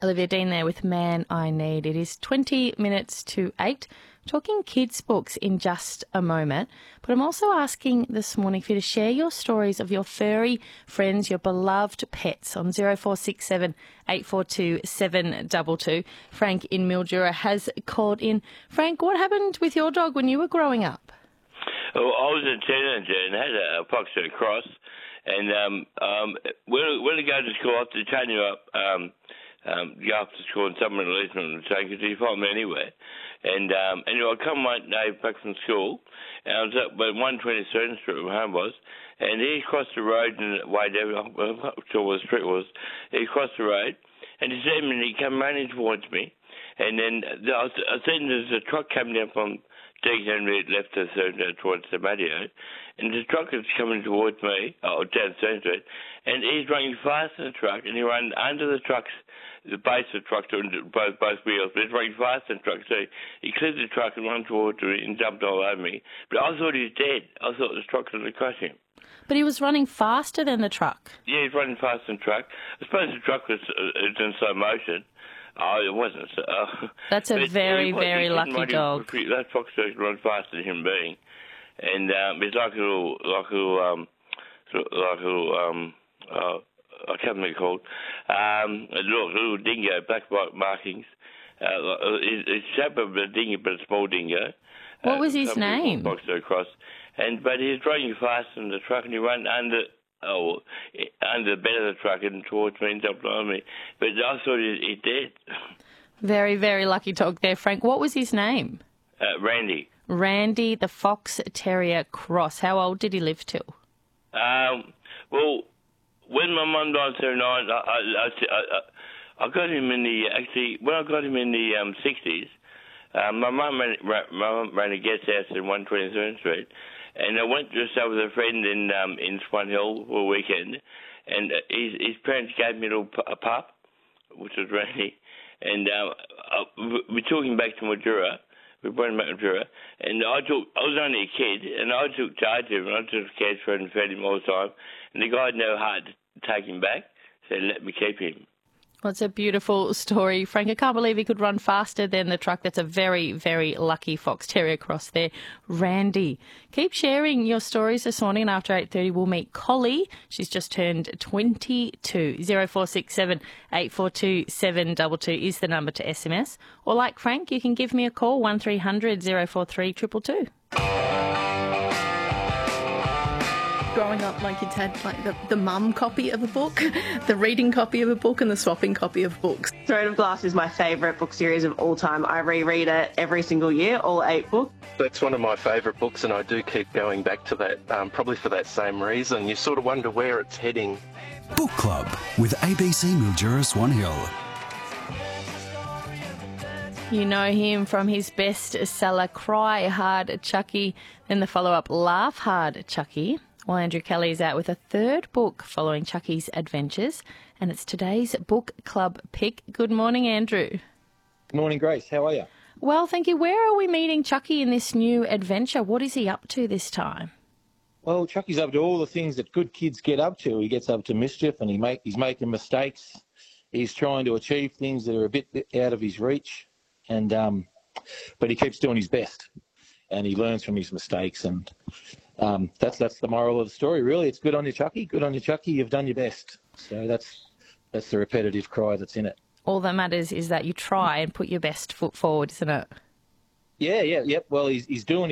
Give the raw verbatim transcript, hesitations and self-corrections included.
Olivia Dean there with Man I Need. It is twenty minutes to eight. Talking kids' books in just a moment. But I'm also asking this morning for you to share your stories of your furry friends, your beloved pets on zero four six seven, eight four two, seven two two. Frank in Mildura has called in. Frank, what happened with your dog when you were growing up? Well, I was a teenager and had a, a Foxer cross. And um, um, when, when I go to school, I have to chain him up. Um, Um, go after school and someone released me on the train because he followed me anywhere. And um, anyway, I come one day back from school, and I was up by one twenty-third Street where home was, and he crossed the road and way down, I'm not sure what the street was, he crossed the road, and he said, and he came running towards me, and then I, was, I seen there's a truck coming down from Deacon Henry left to third towards the patio, and the truck is coming towards me, oh, down Third Street, and he's running fast in the truck, and he ran under the truck's the base of the truck to both both wheels, but it's running fast in the truck, so he cleared the truck and ran towards me and jumped all over me. But I thought he was dead. I thought the truck was going to crush him. But he was running faster than the truck. Yeah, he's running faster than the truck. I suppose the truck was, uh, was in slow motion. Oh, it wasn't. Uh, That's a very, was, very lucky dog. Him, that fox can run faster than a human being. And um, it's like a little, like a little, um, like a little, um, uh, I can't remember called. Um, a little, little dingo, black white markings. Uh, it's it's shape of a dingo, but a small dingo. What uh, was his name? Across. And but he was driving fast in the truck, and he ran under oh under the bed of the truck and towards me and jumped on me. But I thought he, he did. Very, very lucky dog there, Frank. What was his name? Uh, Randy. Randy, the Fox Terrier Cross. How old did he live till? Um, well. When my mum died in seventy-nine, I, I, I, I got him in the, actually, when I got him in the um, sixties, uh, my mum ran, ran, my mum ran a guest house in one twenty-third Street, and I went to stay with a friend in um, in Swan Hill for a weekend, and his, his parents gave me a little a pup, which was Randy, and um, I, we took him back to Mildura. We brought him back to Mildura, and I took, I was only a kid, and I took charge of him, and I took care for him and fed him all the time, and the guy had no heart to take him back, so let me keep him. Well, it's a beautiful story, Frank. I can't believe he could run faster than the truck. That's a very, very lucky Fox Terrier Cross there. Randy, keep sharing your stories this morning, and after eight thirty we'll meet Collie. She's just turned twenty-two. zero four six seven, eight four two, seven two two is the number to S M S. Or like Frank, you can give me a call, one three hundred, zero four three, two two two. Growing up, my kids had like the, the mum copy of a book, the reading copy of a book, and the swapping copy of books. Throne of Glass is my favourite book series of all time. I reread it every single year, all eight books. That's one of my favourite books, and I do keep going back to that, um, probably for that same reason. You sort of wonder where it's heading. Book Club with A B C Mildura Swan Hill. You know him from his bestseller, Cry Hard Chucky, then the follow-up, Laugh Hard Chucky. Well, Andrew Kelly is out with a third book following Chucky's adventures, and it's today's book club pick. Good morning, Andrew. Good morning, Grace. How are you? Well, thank you. Where are we meeting Chucky in this new adventure? What is he up to this time? Well, Chucky's up to all the things that good kids get up to. He gets up to mischief, and he make, he's making mistakes. He's trying to achieve things that are a bit out of his reach, and um, but he keeps doing his best, and he learns from his mistakes, and Um, that's that's the moral of the story, really. It's good on you, Chucky. Good on you, Chucky. You've done your best. So that's that's the repetitive cry that's in it. All that matters is that you try and put your best foot forward, isn't it? Yeah, yeah, yep. Well, he's he's doing